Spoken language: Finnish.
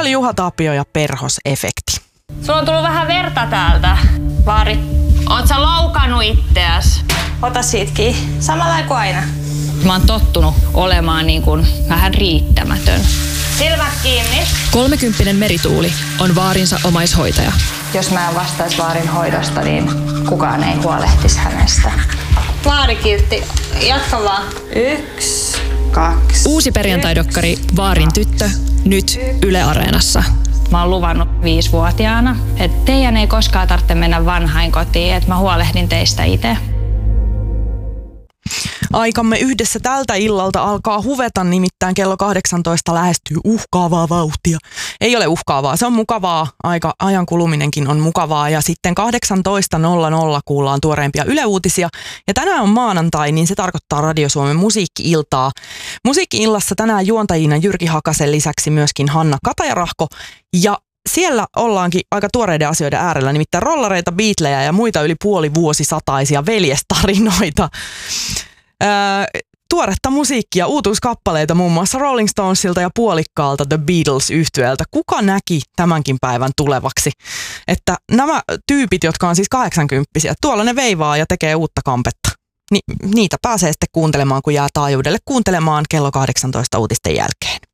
oli Juha Tapio ja Perhos-efekti. Sulla on tullut vähän verta täältä, Vaari. Oot sä loukannut itseäs? Ota siitäkin. Samalla kuin aina. Mä oon tottunut olemaan niin kuin vähän riittämätön. Silmät kiinni. 30 Merituuli on Vaarinsa omaishoitaja. Jos mä en vastaisi Vaarin hoidosta, niin kukaan ei huolehtisi hänestä. Vaari kiltti. Jatka vaan. 1, 2. Uusi perjantaidokkari Vaarin tyttö, nyt Yle Areenassa. Mä oon luvannut 5-vuotiaana, että teidän ei koskaan tarvitse mennä vanhainkotiin, että mä huolehdin teistä itse. Aikamme yhdessä tältä illalta alkaa huveta, nimittäin kello 18 lähestyy uhkaavaa vauhtia. Ei ole uhkaavaa, se on mukavaa, ajan kuluminenkin on mukavaa ja sitten 18.00 kuullaan tuoreimpia Yle-uutisia. Ja tänään on maanantai, niin se tarkoittaa Radio Suomen musiikki-iltaa. Musiikki-illassa tänään juontajina Jyrki Hakasen lisäksi myöskin Hanna Katajarahko ja siellä ollaankin aika tuoreiden asioiden äärellä, nimittäin rollareita, Beatlejä ja muita yli puolivuosisataisia veljestarinoita. Tuoretta musiikkia, uutuuskappaleita muun muassa Rolling Stonesilta ja puolikkaalta The Beatles-yhtyeeltä. Kuka näki tämänkin päivän tulevaksi? Että nämä tyypit, jotka on siis 80-vuotiaita, tuolla ne veivaa ja tekee uutta kampetta. Niitä pääsee sitten kuuntelemaan, kun jää taajuudelle kuuntelemaan kello 18 uutisten jälkeen.